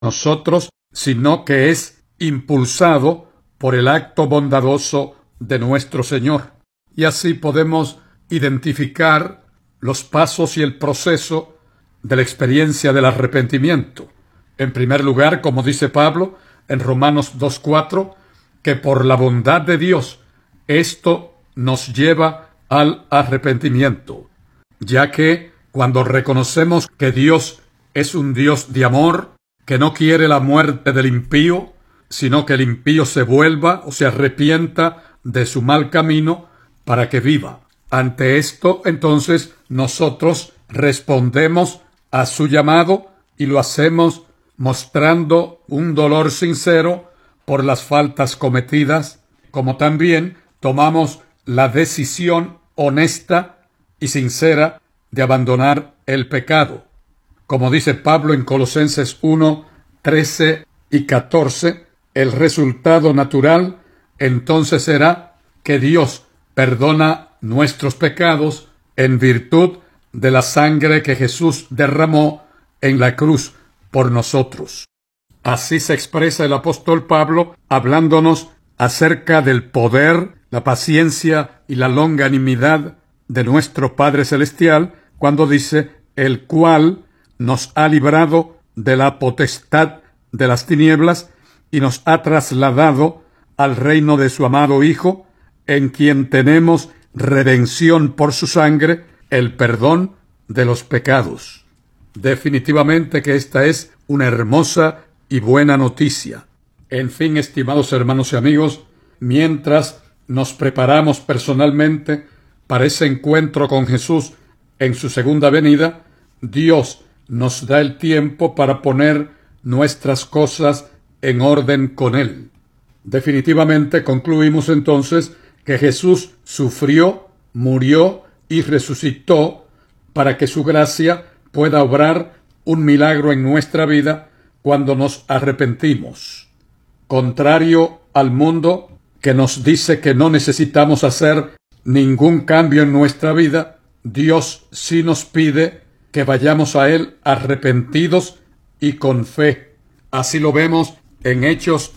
nosotros, sino que es impulsado por el acto bondadoso de nuestro Señor. Y así podemos identificar los pasos y el proceso de la experiencia del arrepentimiento. En primer lugar, como dice Pablo en Romanos 2:4, que por la bondad de Dios esto nos lleva al arrepentimiento, ya que cuando reconocemos que Dios es un Dios de amor, que no quiere la muerte del impío, sino que el impío se vuelva o se arrepienta de su mal camino para que viva. Ante esto, entonces, nosotros respondemos a su llamado y lo hacemos mostrando un dolor sincero por las faltas cometidas, como también tomamos la decisión honesta y sincera de abandonar el pecado. Como dice Pablo en Colosenses 1:13 y 14, el resultado natural entonces será que Dios perdona nuestros pecados en virtud de la sangre que Jesús derramó en la cruz por nosotros. Así se expresa el apóstol Pablo hablándonos acerca del poder, la paciencia y la longanimidad de nuestro Padre Celestial cuando dice: el cual nos ha librado de la potestad de las tinieblas y nos ha trasladado al reino de su amado Hijo, en quien tenemos redención por su sangre, el perdón de los pecados. Definitivamente que esta es una hermosa y buena noticia. En fin, estimados hermanos y amigos, mientras nos preparamos personalmente para ese encuentro con Jesús en su segunda venida, Dios nos da el tiempo para poner nuestras cosas en orden con Él. Definitivamente concluimos entonces que Jesús sufrió, murió y resucitó para que su gracia pueda obrar un milagro en nuestra vida cuando nos arrepentimos. Contrario al mundo que nos dice que no necesitamos hacer ningún cambio en nuestra vida, Dios sí nos pide que vayamos a Él arrepentidos y con fe. Así lo vemos en Hechos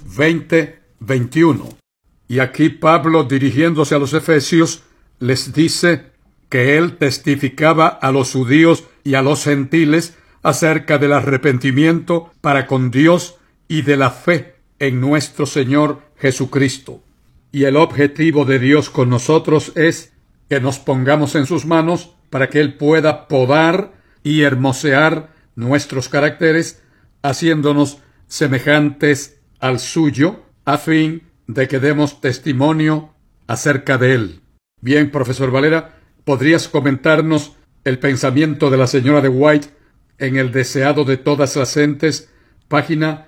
20:21. Y aquí Pablo, dirigiéndose a los efesios, les dice que él testificaba a los judíos y a los gentiles acerca del arrepentimiento para con Dios y de la fe en nuestro Señor Jesucristo. Y el objetivo de Dios con nosotros es que nos pongamos en sus manos para que Él pueda podar y hermosear nuestros caracteres, haciéndonos semejantes al suyo, a fin de que demos testimonio acerca de Él. Bien, profesor Valera, ¿podrías comentarnos el pensamiento de la señora de White en El deseado de todas las gentes, página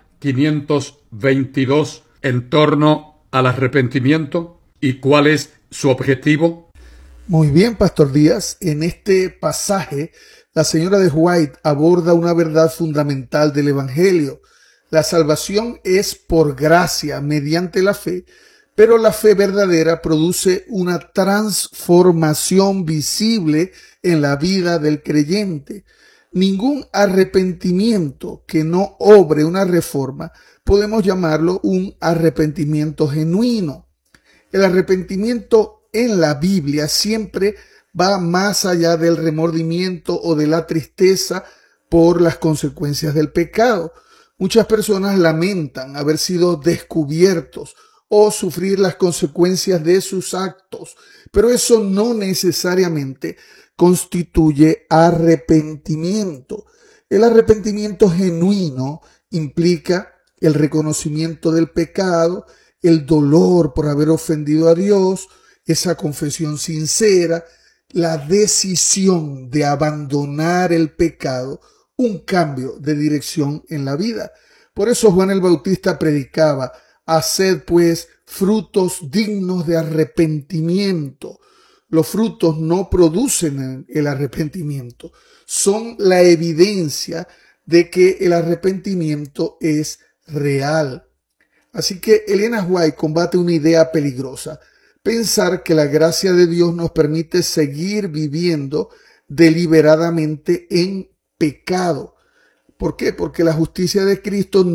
522, en torno al arrepentimiento y cuál es su objetivo? Muy bien, Pastor Díaz. En este pasaje, la señora de White aborda una verdad fundamental del Evangelio. La salvación es por gracia, mediante la fe, pero la fe verdadera produce una transformación visible en la vida del creyente. Ningún arrepentimiento que no obre una reforma podemos llamarlo un arrepentimiento genuino. El arrepentimiento en la Biblia siempre va más allá del remordimiento o de la tristeza por las consecuencias del pecado. Muchas personas lamentan haber sido descubiertos o sufrir las consecuencias de sus actos, pero eso no necesariamente constituye arrepentimiento. El arrepentimiento genuino implica el reconocimiento del pecado, el dolor por haber ofendido a Dios, esa confesión sincera, la decisión de abandonar el pecado, un cambio de dirección en la vida. Por eso Juan el Bautista predicaba: haced pues frutos dignos de arrepentimiento. Los frutos no producen el arrepentimiento, son la evidencia de que el arrepentimiento es real. Así que Elena White combate una idea peligrosa: pensar que la gracia de Dios nos permite seguir viviendo deliberadamente en pecado. ¿Por qué? Porque la justicia de Cristo